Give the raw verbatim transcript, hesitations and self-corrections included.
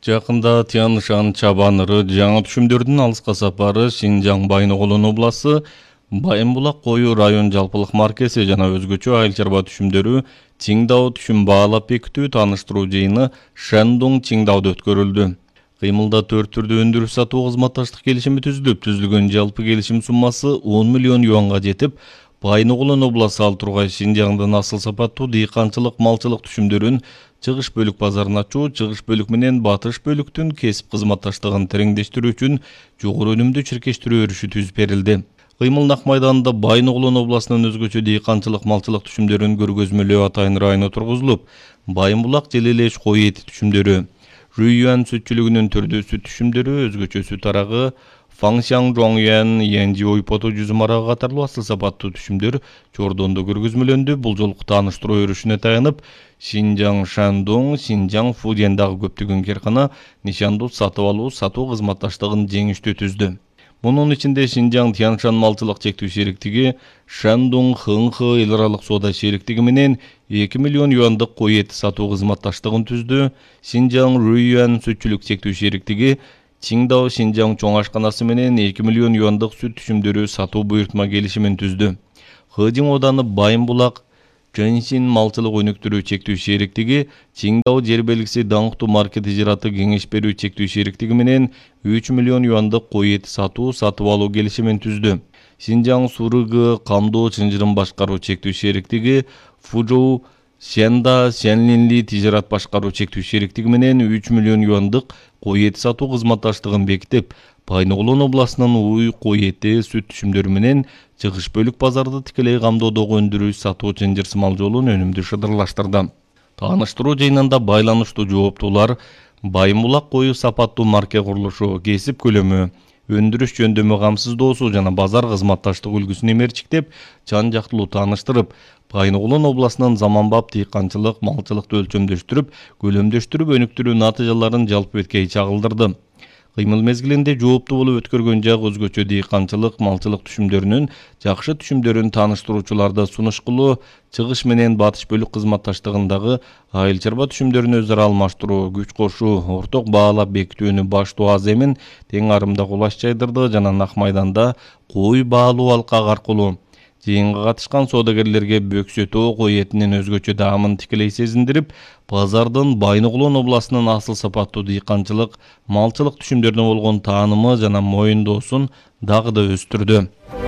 Жақында Тянь-Шань чабаныры жаңы түшүмдөрдүн алыска сапары Шинжаң Байногулун обласы Байымбулак кою район жалпылык маркеси жана өзгөчө айыл чарба түшүмдөрү Циндао түшүм баалап бекитүү тааныштыруу жыйыны Шандун Циндаодо өткөрүлдү. Кыймылда төрт түрдүү өндүрүш сатуу кызматташтык келишими түзүлүп, түзүлгөн жалпы келишим суммасы он миллион юанга жетип, Байногулун обласы ал тургай Шинжаңдын асыл сапаттуу дыйканчылык малчылык түшүмдөрүн чыгыш бөлүк базарын ачуу, чыгыш бөлүк менен батыш бөлүктүн кесип кызматташтыгын тереңдештирүү үчүн жогору өнүмдүү чиркештирүү өрүшү түзүп берилди. Кыймыл Нак майданында Байногулун областынын өзгөчө дыйканчылык малчылык түшүмдөрүн көргөзмөлөө атайын району тургузулуп, Байымбулак Желелеш кой эти түшүмдөрү, Рүйюан сүтчүлүгүнүн түрдүү сүт түшүмдөрү, өзгөчө сүт арагы, Фаңшаң Жоңюан, Янжи ойпоту жүзүм арагы катарлуу асыл сапаттуу түшүмдөр Чордондо көргөзмөлөндү. Бул жолку тааныштыруу өрүшүнө таянып, Шинжаң Шандун, Шинжаң Фудияндагы көптөгөн каркана нишандуу сатып алуу, сатуу кызматташтыгын жеңиштүү түздү. Мунун ичинде Шинжаң Тянь-Шань малчылык чектүү шериктиги, Шандун Хыңхы эл аралык соода шериктиги менен эки миллион юандык кой эти сатуу кызматташтыгын түздү. Шинжаң Рүйюан сүтчүлүк чектүү шериктиги Циндао Шинжаң чоң ашканасы менен эки миллион юандык сүт түшүмдөрү сатуу буйртма келишимин түздү. Хэжиң ооданы Байымбулак Чэньсин малчылык өнүктүрүү чектүү шериктиги Циндао жер белгиси даңктуу маркет ижараты кеңеш берүү чектүү шериктиги менен үч миллион юандык кой эти сатуу сатып алуу келишимин түздү. Шинжаң Сурыгы камдоо чынжырын башкаруу чектүү шериктиги Фужоу Сянда Сянлинли тижарат башкаруу чектүү шериктиги менен үч миллион юандык кой эти сатуу кызматташтыгын бекитип, Байногулун областынын уй кой эти сүт түшүмдөрү менен чыгыш бөлүк базарды тикелей камдоодогу өндүрүү сатуу чынжыр сымал жолун өнүмдүү шыдырлаштырды. Тааныштыруу жыйынында байланыштуу жооптуулар Байымбулак кою сапаттуу марке курулушу, кесип көлөмү, өндүрүш жөндөмү камсыздоосу жана базар кызматташтык үлгүсүн эмерчиктеп, жан жактылуу тааныштырып, Байногулун областынын заманбап дыйканчылык, малчылыкты өлчөмдөштүрүп, көлөмдөштүрүп өнүктүрүү натыйжаларын жалпы беткей чагылдырды. Кыймыл мезгилинде жооптуу болуп өткөргөн жак өзгөчө дыйканчылык, малчылык түшүмдөрүнүн жакшы түшүмдөрүн тааныштыруучуларды сунуш кылуу, чыгыш менен батыш бөлүк кызматташтыгындагы айыл чарба түшүмдөрүн өз ара алмаштыруу, күч кошуу, орток баалап бекитүүнү баштоо аз эмин тең арымда кулаш жайдырды жана Нак майданда кой баалуу алкак аркылуу жыйынга катышкан соодагерлерге бөксөтөө кой этинин өзгөчө даамын тикелей сезиндирип, базардын Байногулун областынын асыл сапаттуу дыйканчылык, малчылык түшүмдөрүнө болгон таанымы жана моюндоосун дагы да өстүрдү.